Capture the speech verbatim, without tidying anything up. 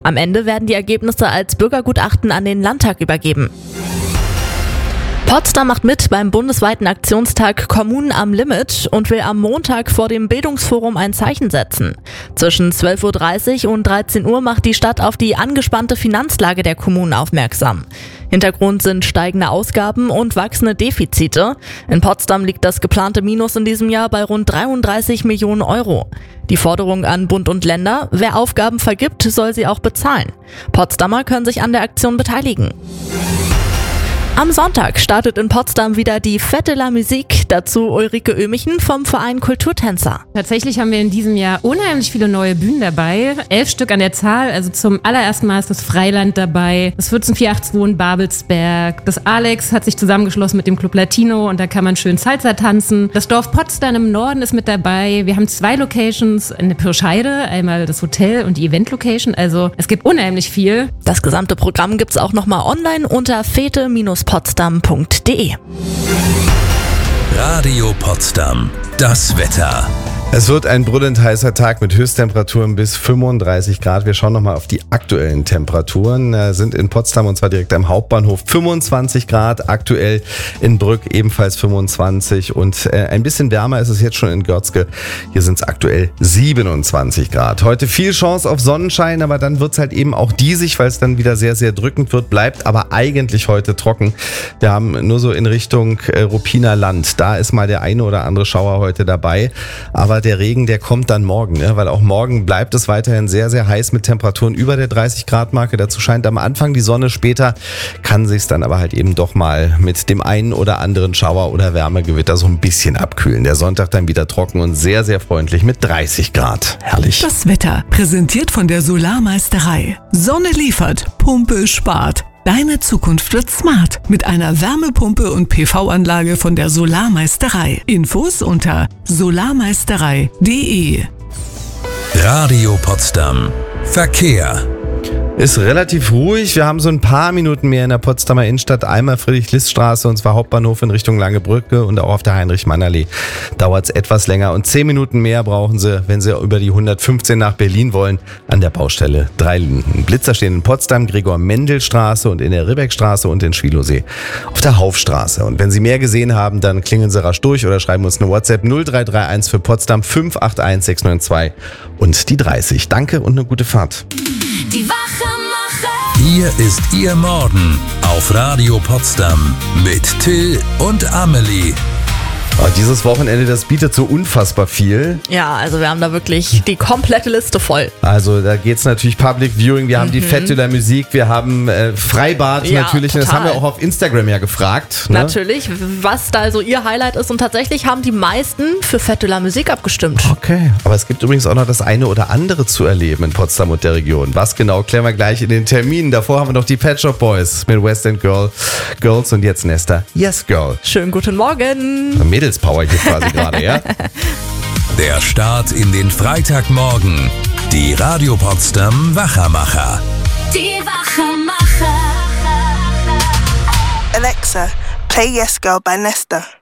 Am Ende werden die Ergebnisse als Bürgergutachten an den Landtag übergeben. Potsdam macht mit beim bundesweiten Aktionstag Kommunen am Limit und will am Montag vor dem Bildungsforum ein Zeichen setzen. Zwischen zwölf Uhr dreißig und dreizehn Uhr macht die Stadt auf die angespannte Finanzlage der Kommunen aufmerksam. Hintergrund sind steigende Ausgaben und wachsende Defizite. In Potsdam liegt das geplante Minus in diesem Jahr bei rund dreiunddreißig Millionen Euro. Die Forderung an Bund und Länder: Wer Aufgaben vergibt, soll sie auch bezahlen. Potsdamer können sich an der Aktion beteiligen. Am Sonntag startet in Potsdam wieder die Fête de la Musique, dazu Ulrike Ömichen vom Verein Kulturtänzer. Tatsächlich haben wir in diesem Jahr unheimlich viele neue Bühnen dabei, elf Stück an der Zahl, also zum allerersten Mal ist das Freiland dabei, das vierzehn vier acht zwei in Babelsberg, das Alex hat sich zusammengeschlossen mit dem Club Latino und da kann man schön Salsa tanzen. Das Dorf Potsdam im Norden ist mit dabei, wir haben zwei Locations in der Pirscheide, einmal das Hotel und die Event-Location, also es gibt unheimlich viel. Das gesamte Programm gibt's auch nochmal online unter fete potsdam punkt de. Radio Potsdam, das Wetter. Es wird ein brüllend heißer Tag mit Höchsttemperaturen bis fünfunddreißig Grad. Wir schauen nochmal auf die aktuellen Temperaturen. Äh, sind in Potsdam und zwar direkt am Hauptbahnhof fünfundzwanzig Grad. Aktuell in Brück ebenfalls fünfundzwanzig und äh, ein bisschen wärmer ist es jetzt schon in Görzke. Hier sind es aktuell siebenundzwanzig Grad. Heute viel Chance auf Sonnenschein, aber dann wird es halt eben auch diesig, weil es dann wieder sehr, sehr drückend wird, bleibt aber eigentlich heute trocken. Wir haben nur so in Richtung äh, Ruppiner Land. Da ist mal der eine oder andere Schauer heute dabei, aber der Regen, der kommt dann morgen, ne? Weil auch morgen bleibt es weiterhin sehr, sehr heiß mit Temperaturen über der dreißig Grad Marke. Dazu scheint am Anfang die Sonne, später kann sich's dann aber halt eben doch mal mit dem einen oder anderen Schauer oder Wärmegewitter so ein bisschen abkühlen. Der Sonntag dann wieder trocken und sehr, sehr freundlich mit dreißig Grad. Herrlich. Das Wetter präsentiert von der Solarmeisterei. Sonne liefert, Pumpe spart. Deine Zukunft wird smart mit einer Wärmepumpe und P V-Anlage von der Solarmeisterei. Infos unter solarmeisterei punkt de. Radio Potsdam. Verkehr. Ist relativ ruhig. Wir haben so ein paar Minuten mehr in der Potsdamer Innenstadt. Einmal Friedrich-List-Straße und zwar Hauptbahnhof in Richtung Lange Brücke und auch auf der Heinrich-Mann-Allee dauert es etwas länger. Und zehn Minuten mehr brauchen Sie, wenn Sie über die hundertfünfzehn nach Berlin wollen, an der Baustelle Drei Linden. Blitzer stehen in Potsdam, Gregor-Mendel-Straße und in der Ribbeckstraße und in Schwielowsee auf der Haufstraße. Und wenn Sie mehr gesehen haben, dann klingeln Sie rasch durch oder schreiben uns eine WhatsApp null drei drei eins für Potsdam fünf acht eins sechs neun zwei und die dreißig. Danke und eine gute Fahrt. Die Wachemacher. Hier ist Ihr Morgen auf Radio Potsdam mit Till und Amelie. Oh, dieses Wochenende, das bietet so unfassbar viel. Ja, also wir haben da wirklich die komplette Liste voll. Also da geht's natürlich Public Viewing, wir haben mhm. die Fête de la Musique, wir haben äh, Freibad ja, natürlich. Und das haben wir auch auf Instagram ja gefragt. Ne? Natürlich, was da so ihr Highlight ist. Und tatsächlich haben die meisten für Fête de la Musique abgestimmt. Okay, aber es gibt übrigens auch noch das eine oder andere zu erleben in Potsdam und der Region. Was genau, klären wir gleich in den Terminen. Davor haben wir noch die Pet Shop Boys mit West End Girl, Girls und jetzt Nesta. Yes Girl. Schönen guten Morgen. Mädelspower hier quasi gerade, ja? Der Start in den Freitagmorgen. Die Radio Potsdam Wachermacher. Die Wachemacher. Alexa, play Yes Girl by Nesta.